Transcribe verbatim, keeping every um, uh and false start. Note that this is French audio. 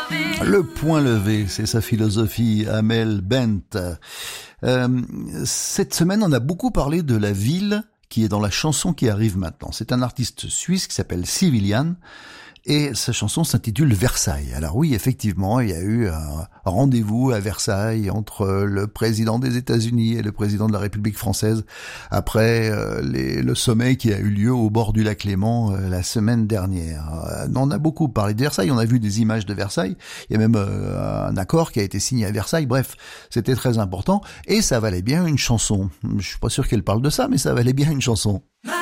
Le point levé, c'est sa philosophie, Amel Bent. Euh, cette semaine, on a beaucoup parlé de la ville qui est dans la chanson qui arrive maintenant. C'est un artiste suisse qui s'appelle Civilian. Et sa chanson s'intitule Versailles. Alors oui, effectivement, il y a eu un rendez-vous à Versailles entre le président des États-Unis et le président de la République française après euh, les, le sommet qui a eu lieu au bord du lac Léman euh, la semaine dernière. Euh, on a beaucoup parlé de Versailles, on a vu des images de Versailles, il y a même euh, un accord qui a été signé à Versailles. Bref, c'était très important et ça valait bien une chanson. Je suis pas sûr qu'elle parle de ça, mais ça valait bien une chanson.